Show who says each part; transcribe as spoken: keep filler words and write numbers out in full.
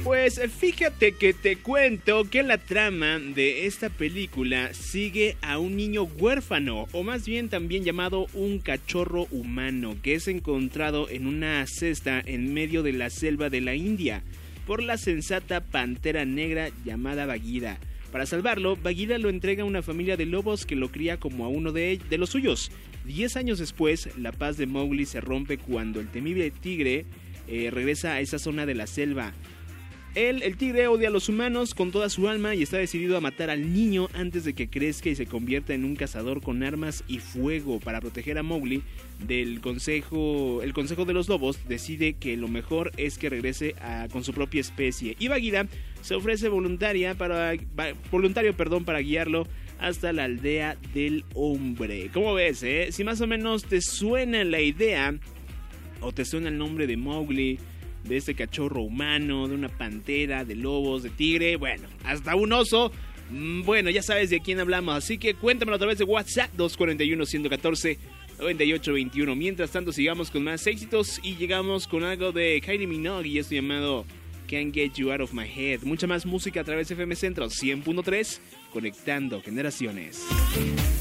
Speaker 1: Pues fíjate que te cuento que la trama de esta película sigue a un niño huérfano, o más bien también llamado un cachorro humano, que es encontrado en una cesta en medio de la selva de la India por la sensata pantera negra llamada Bagheera. Para salvarlo, Bagheera lo entrega a una familia de lobos que lo cría como a uno de, de los suyos. Diez años después, la paz de Mowgli se rompe cuando el temible tigre eh, regresa a esa zona de la selva. Él, el tigre, odia a los humanos con toda su alma y está decidido a matar al niño antes de que crezca y se convierta en un cazador con armas y fuego. Para proteger a Mowgli del consejo, el consejo de los lobos decide que lo mejor es que regrese a, con su propia especie. Y Bagheera se ofrece voluntaria para, voluntario perdón, para guiarlo hasta la aldea del hombre. ¿Cómo ves, eh? Si más o menos te suena la idea o te suena el nombre de Mowgli, de este cachorro humano, de una pantera, de lobos, de tigre, bueno, hasta un oso, bueno, ya sabes de quién hablamos, así que cuéntamelo a través de WhatsApp dos cuatro uno, uno uno cuatro, nueve ocho dos uno. Mientras tanto sigamos con más éxitos y llegamos con algo de Kylie Minogue y esto llamado Can't Get You Out of My Head. Mucha más música a través de F M Centro cien punto tres, conectando generaciones.